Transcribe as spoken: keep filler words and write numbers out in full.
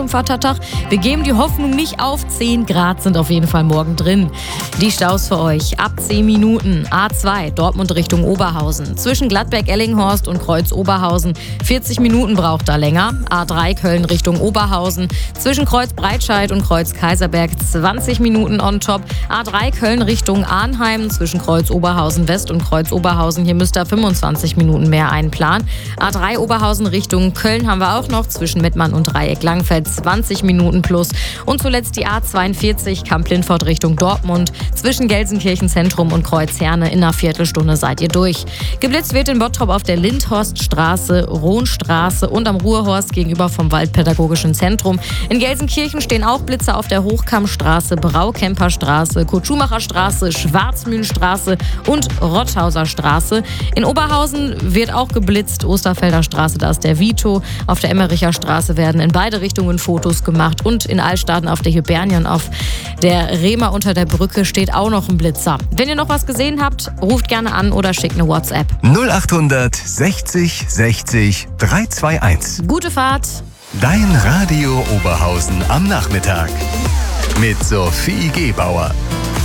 zum Vatertag. Wir geben die Hoffnung nicht auf. zehn Grad sind auf jeden Fall morgen drin. Die Staus für euch ab zehn Minuten. A zwei, Dortmund Richtung Oberhausen. Zwischen Gladbeck-Ellinghorst und Kreuz-Oberhausen. vierzig Minuten braucht da länger. A drei, Köln Richtung Oberhausen. Zwischen Kreuz-Breitscheid und Kreuz-Kaiserberg zwanzig Minuten on top. A drei, Köln Richtung Arnheim. Zwischen Kreuz-Oberhausen West und Kreuz-Oberhausen. Hier müsst ihr fünfundzwanzig Minuten mehr einplanen. A drei, Oberhausen Richtung Köln haben wir auch noch. Zwischen Mettmann und Dreieck-Langfeld zwanzig Minuten plus. Und zuletzt die A zweiundvierzig, Kamp-Lindfort Richtung Dortmund. Zwischen Gelsenkirchen Zentrum und Kreuz-Herne in einer Viertelstunde seid ihr durch. Geblitzt wird in Bottrop auf der Lindhorststraße, Rohnstraße und am Ruhrhorst gegenüber vom Waldpädagogischen Zentrum. In Gelsenkirchen stehen auch Blitze auf der Hochkammstraße, Braukemperstraße, Kurt-Schumacher-Straße, Schwarzmühlenstraße und Rotthauser Straße. In Oberhausen wird auch geblitzt, Osterfelder Straße, da ist der Vito. Auf der Emmericher Straße werden in beide Richtungen Fotos gemacht und in Altstaden auf der Hibernian auf der Rehmer unter der Brücke steht auch noch ein Blitzer. Wenn ihr noch was gesehen habt, ruft gerne an oder schickt eine WhatsApp. null achthundert sechzig sechzig dreihunderteinundzwanzig. Gute Fahrt. Dein Radio Oberhausen am Nachmittag. Mit Sophie Gebauer.